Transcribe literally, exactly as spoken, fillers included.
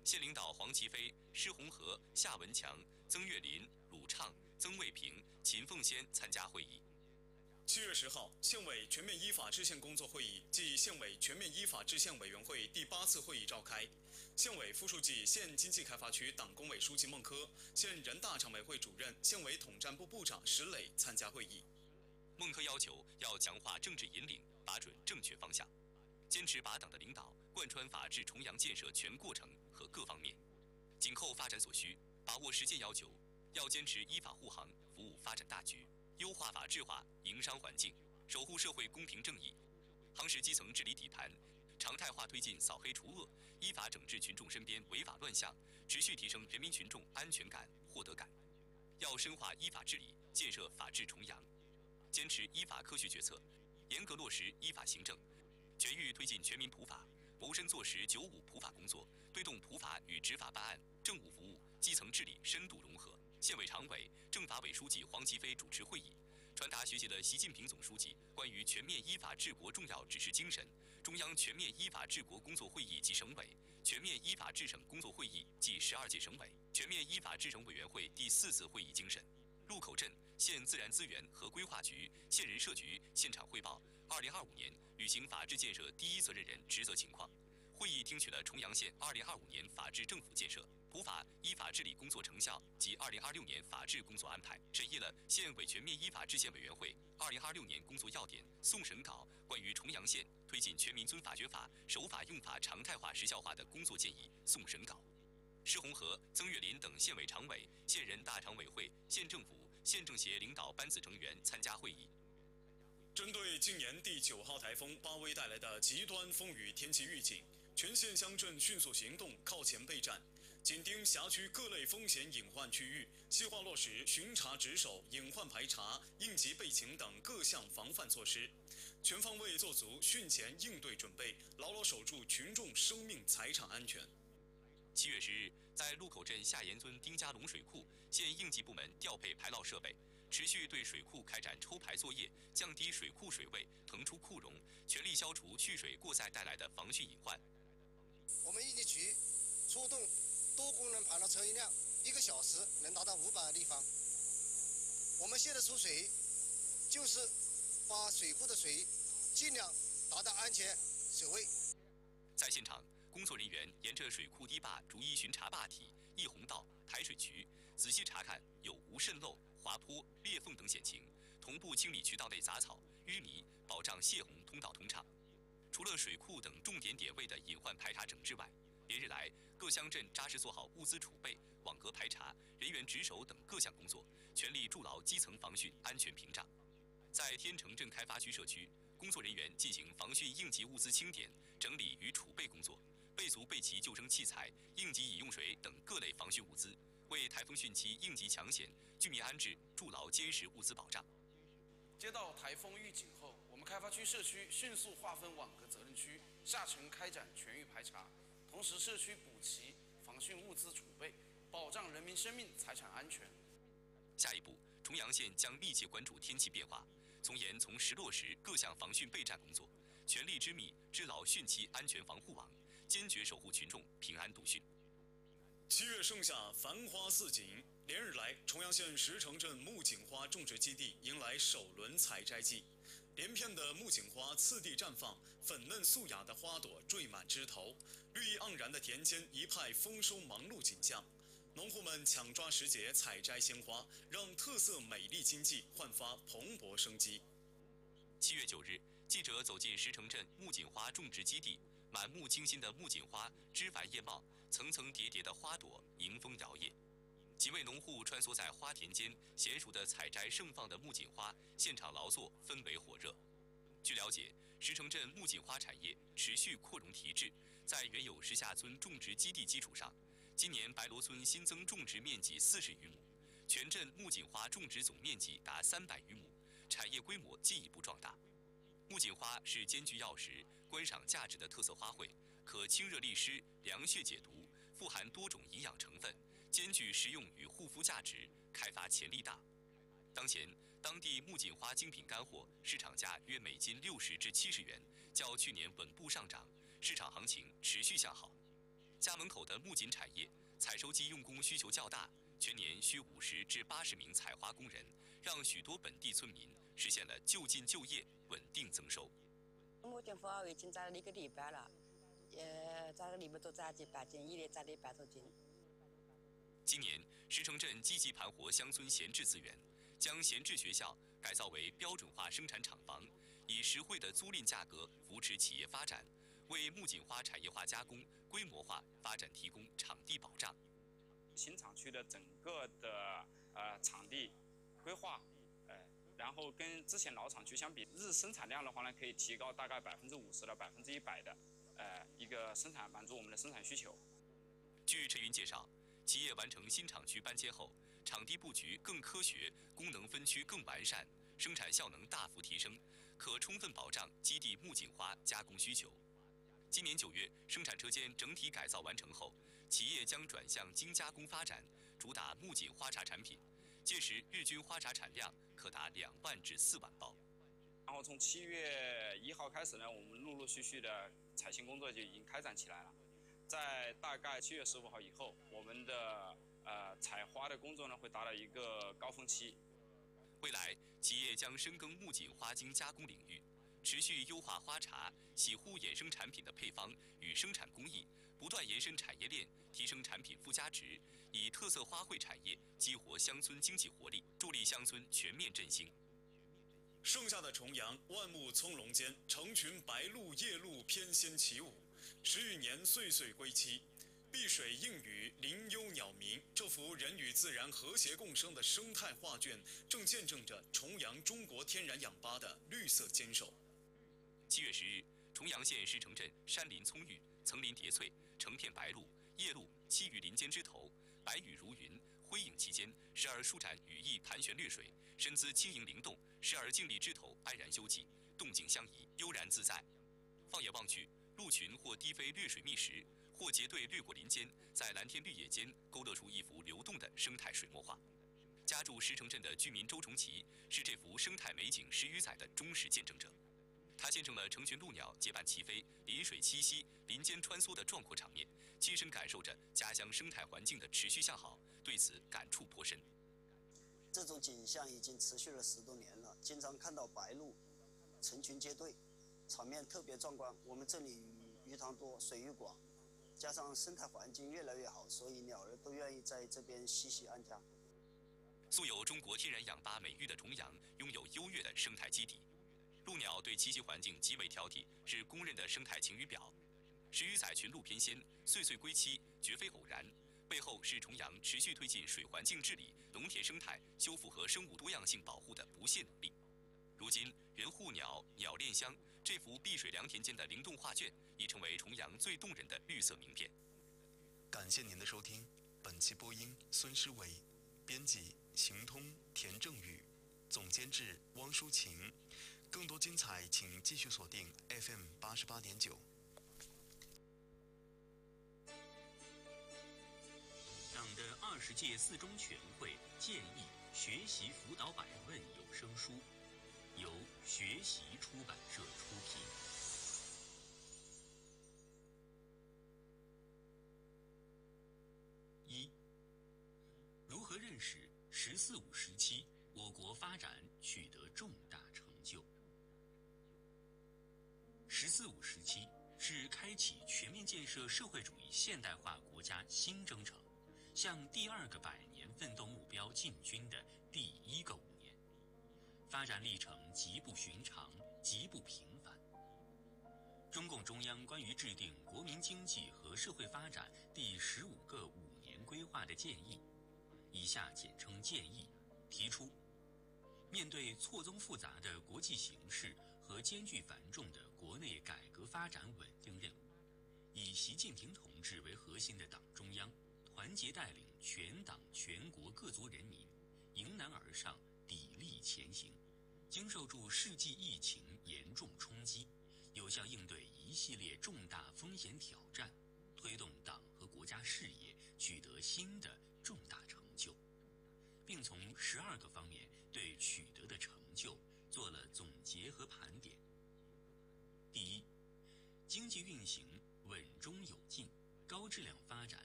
县领导黄吉飞、施洪和、夏文强、曾岳林、鲁畅、曾卫平、秦凤仙参加会议。 七月十号，县委全面依法制宪工作会议暨县委全面依法制宪委员会第八次会议召开。县委副书记、县经济开发区党工委书记孟科、县人大常委会主任、县委统战部部长石磊参加会议。 孟科要求要强化政治引领，把准正确方向，坚持把党的领导贯穿法治重阳建设全过程和各方面，紧扣发展所需，把握实践要求，要坚持依法护航，服务发展大局，优化法治化营商环境，守护社会公平正义，夯实基层治理底盘，常态化推进扫黑除恶，依法整治群众身边违法乱象，持续提升人民群众安全感、获得感。要深化依法治理，建设法治重阳，坚持依法科学决策，严格落实依法行政，全域推进全民普法，谋深做实九五普法工作，推动普法与执法办案、政务服务、基层治理深度融合。县委常委、政法委书记黄吉飞主持会议，传达学习了习近平总书记关于全面依法治国重要指示精神，中央全面依法治国工作会议及省委全面依法治省工作会议暨十二届省委全面依法治省委员会第四次会议精神。路口镇县自然资源和规划局、县人社局现场汇报二零二五年履行法治建设第一责任人职责情况。会议听取了重阳县二零二五年法治政府建设、普法依法治理工作成效及二零二六年法治工作安排，审议了县委全面依法制宪委员会二零二六年工作要点送审稿关于重阳县推进全民遵法学法、守法用法常态化实效化的工作建议送审稿。施洪和、曾岳林等县委常委、县人大常委会、县政府、县政协领导班子成员参加会议。 针对今年第九号台风巴威带来的极端风雨天气预警，全县乡镇迅速行动，靠前备战，紧盯辖区各类风险隐患区域，细化落实巡查值守、隐患排查、应急备勤等各项防范措施，全方位做足汛前应对准备，牢牢守住群众生命财产安全。 七月十日，在路口镇下岩村丁家龙水库，县应急部门调配排涝设备，持续对水库开展抽排作业，降低水库水位，腾出库容，全力消除蓄水过塞带来的防汛隐患。 我们应急局出动多功能排涝车一辆，一个小时能达到五百立方。我们现在出水，就是把水库的水尽量达到安全水位。 在现场，工作人员沿着水库堤坝逐一巡查坝体、溢洪道、排水渠，仔细查看有无渗漏、滑坡、裂缝等险情，同步清理渠道内杂草、淤泥，保障泄洪通道通畅。除了水库等重点点位的隐患排查整治外，连日来各乡镇扎实做好物资储备、网格排查、人员值守等各项工作，全力筑牢基层防汛安全屏障。在天成镇开发区社区，工作人员进行防汛应急物资清点、整理与储备工作，备足备齐救生器材、应急饮用水等各类防汛物资，为台风汛期应急抢险、居民安置筑牢坚实物资保障。 接到台风预警后，我们开发区社区迅速划分网格责任区，下沉开展全域排查，同时社区补齐防汛物资储备，保障人民生命财产安全。 下一步，重阳县将密切关注天气变化，从严从实落实各项防汛备战工作，全力织密织牢汛期安全防护网，坚决守护群众平安度汛。 七月盛夏，繁花似锦。连日来，重阳县石城镇木槿花种植基地迎来首轮采摘季，连片的木槿花次第绽放，粉嫩素雅的花朵缀满枝头，绿意盎然的田间一派丰收忙碌景象。农户们抢抓时节采摘鲜花，让特色美丽经济焕发蓬勃生机。 七月九日，记者走进石城镇木槿花种植基地，满目惊心的木槿花枝繁叶茂，层层叠叠的花朵迎风摇曳。几位农户穿梭在花田间，娴熟地采摘盛放的木槿花，现场劳作氛围火热。据了解，石城镇木槿花产业持续扩容提质，在原有石下村种植基地基础上，今年白罗村新增种植面积四十余亩，全镇木槿花种植总面积达三百余亩，产业规模进一步壮大。木槿花是兼具药食、观赏价值的特色花卉，可清热利湿、凉血解毒，富含多种营养成分，兼具食用与护肤价值，开发潜力大。当前，当地木槿花精品干货市场价约每斤六十至七十元，较去年稳步上涨，市场行情持续向好。 家门口的木槿产业采收机用工需求较大，全年需五十至八十名采花工人，让许多本地村民实现了就近就业、稳定增收。 木槿花已经摘了一个礼拜了，呃，摘了礼拜都摘几百斤，一连摘了一百多斤。 今年，石城镇积极盘活乡村闲置资源，将闲置学校改造为标准化生产厂房，以实惠的租赁价格扶持企业发展，为木槿花产业化加工规模化发展提供场地保障。 新厂区的整个的呃场地规划，呃，然后跟之前老厂区相比，日生产量的话呢，可以提高大概百分之五十到百分之一百的呃一个生产，满足我们的生产需求。 据陈云介绍，企业完成新厂区搬迁后，场地布局更科学，功能分区更完善，生产效能大幅提升，可充分保障基地木槿花加工需求。今年九月，生产车间整体改造完成后，企业将转向精加工发展，主打木槿花茶产品。届时，日均花茶产量可达两万至四万包。 然后从七月一号开始呢，我们陆陆续续的采信工作就已经开展起来了。在大概七月十五号以后，我们的呃采花的工作呢会达到一个高峰期。 未来，企业将深耕木槿花精加工领域，持续优化花茶、洗护衍生产品的配方与生产工艺，不断延伸产业链，提升产品附加值，以特色花卉产业激活乡村经济活力，助力乡村全面振兴。 盛夏的重阳，万木葱茏间，成群白鹭、夜鹭翩跹起舞。十余年岁岁归期，碧水映雨，林幽鸟鸣，这幅人与自然和谐共生的生态画卷，正见证着重阳中国天然氧吧的绿色坚守。 七月十日，重阳县石城镇山林葱郁，层林叠翠，成片白鹭、夜鹭栖于林间枝头，白羽如云，辉映其间，时而舒展羽翼盘旋掠水，身姿轻盈灵动，时而静立枝头安然休憩，动静相宜，悠然自在。放眼望去，鹭群或低飞掠水觅食，或结队掠过林间，在蓝天绿野间勾勒出一幅流动的生态水墨画。家住石城镇的居民周崇奇是这幅生态美景十余载的忠实见证者。他见证了成群鹭鸟结伴齐飞、临水栖息、林间穿梭的壮阔场面，亲身感受着家乡生态环境的持续向好，对此感触颇深。 这种景象已经持续了十多年了，经常看到白鹭成群结队，场面特别壮观。我们这里鱼塘多，水域广，加上生态环境越来越好，所以鸟儿都愿意在这边栖息安家。 素有中国天然氧吧美誉的重阳，拥有优越的生态基底。鹭鸟对栖息环境极为挑剔，是公认的生态晴雨表。十余载群鹭翩跹，岁岁归期，绝非偶然。背后是重阳持续推进水环境治理、农田生态修复和生物多样性保护的不懈努力。如今，人护鸟，鸟恋乡，这幅碧水良田间的灵动画卷，已成为重阳最动人的绿色名片。 感谢您的收听，本期播音孙诗维，编辑行通田正宇，总监制汪淑琴。更多精彩，请继续锁定 F M 八十八点九。 党的二十届四中全会建议学习辅导百问有声书，由学习出版社出品。一、如何认识“十四五”时期我国发展取得重大成就？“十四五”时期是开启全面建设社会主义现代化国家新征程，向第二个百年奋斗目标进军的第一个五年，发展历程极不寻常，极不平凡。中共中央关于制定国民经济和社会发展第十五个五年规划的建议，以下简称建议，提出，面对错综复杂的国际形势和艰巨繁重的国内改革发展稳定任务，以习近平同志为核心的党中央团结带领全党全国各族人民迎难而上，砥砺前行，经受住世纪疫情严重冲击，有效应对一系列重大风险挑战，推动